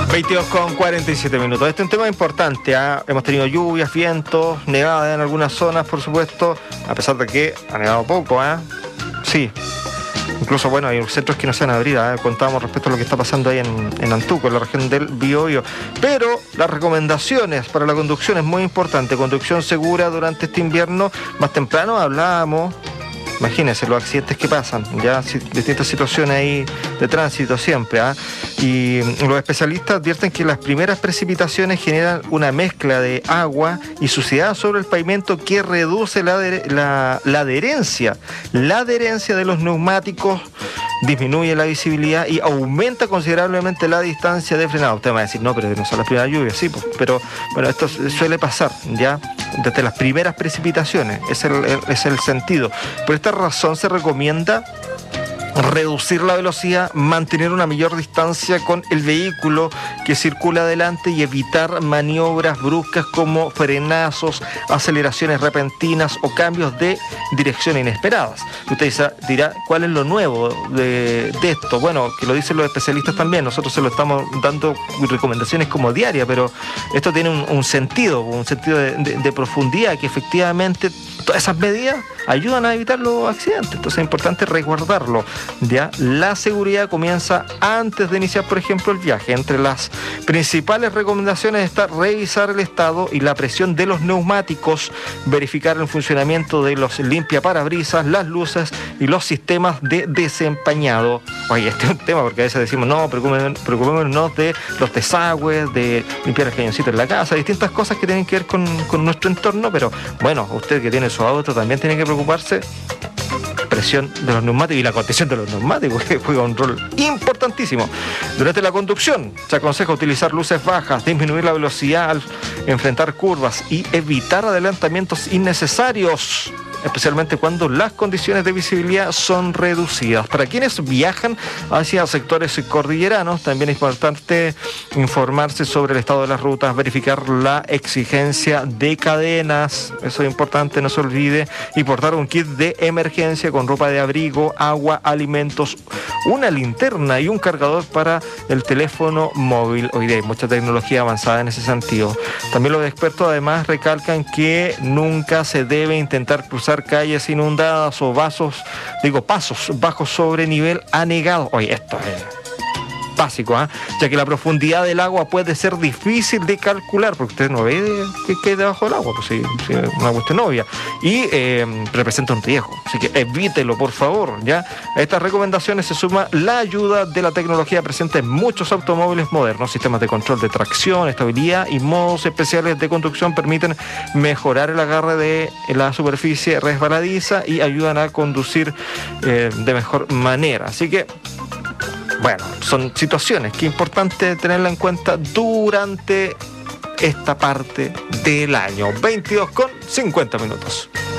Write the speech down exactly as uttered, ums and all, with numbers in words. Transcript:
veintidós con cuarenta y siete minutos. Este es un tema importante, ¿eh? Hemos tenido lluvias, vientos, nevadas en algunas zonas, por supuesto, a pesar de que ha nevado poco, ¿eh? Sí. Incluso, bueno, hay centros que no se van a abrir, ¿eh? Contábamos respecto a lo que está pasando ahí en, en Antuco, en la región del Biobío. Pero las recomendaciones para la conducción es muy importante. Conducción segura durante este invierno. Más temprano hablábamos, imagínense los accidentes que pasan, ya distintas situaciones ahí de tránsito siempre, ¿eh? Y los especialistas advierten que las primeras precipitaciones generan una mezcla de agua y suciedad sobre el pavimento que reduce la, la, la adherencia, la adherencia de los neumáticos, disminuye la visibilidad y aumenta considerablemente la distancia de frenado. Usted me va a decir, no, pero no son las primeras lluvias, sí, pues, pero bueno, esto suele pasar, ya, desde las primeras precipitaciones, es el, es el sentido. Por esta razón se recomienda reducir la velocidad, mantener una mayor distancia con el vehículo que circula adelante y evitar maniobras bruscas como frenazos, aceleraciones repentinas o cambios de dirección inesperadas. Usted dirá, ¿cuál es lo nuevo de, de esto? Bueno, que lo dicen los especialistas también, nosotros se lo estamos dando recomendaciones como diarias, pero esto tiene un, un sentido, un sentido de, de, de profundidad, que efectivamente todas esas medidas ayudan a evitar los accidentes. Entonces es importante resguardarlo. ¿Ya? La seguridad comienza antes de iniciar, por ejemplo, el viaje. Entre las principales recomendaciones está revisar el estado y la presión de los neumáticos, verificar el funcionamiento de los limpiaparabrisas, las luces y los sistemas de desempañado. Oye, este es un tema porque a veces decimos, no, preocupémonos de los desagües, de limpiar el cañoncito en la casa, distintas cosas que tienen que ver con, con nuestro entorno, pero bueno, usted que tiene su auto también tiene que preocuparse. Presión de los neumáticos y la condición de los neumáticos, que juega un rol importantísimo. Durante la conducción se aconseja utilizar luces bajas, disminuir la velocidad al enfrentar curvas y evitar adelantamientos innecesarios, especialmente cuando las condiciones de visibilidad son reducidas. Para quienes viajan hacia sectores cordilleranos, también es importante informarse sobre el estado de las rutas, verificar la exigencia de cadenas, eso es importante, no se olvide, y portar un kit de emergencia con ropa de abrigo, agua, alimentos, una linterna y un cargador para el teléfono móvil. Hoy día hay mucha tecnología avanzada en ese sentido. También los expertos además recalcan que nunca se debe intentar cruzar calles inundadas o vasos, digo, pasos bajos sobre nivel anegado. Oye, esto es básico, ¿eh? Ya que la profundidad del agua puede ser difícil de calcular, porque usted no ve qué hay debajo del agua, pues sí, sí, una cuestión obvia, y eh, representa un riesgo, así que evítelo, por favor, ¿ya? A estas recomendaciones se suma la ayuda de la tecnología presente en muchos automóviles modernos. Sistemas de control de tracción, estabilidad y modos especiales de conducción permiten mejorar el agarre de la superficie resbaladiza y ayudan a conducir eh, de mejor manera, así que bueno, son situaciones que es importante tenerla en cuenta durante esta parte del año. veintidós con cincuenta minutos.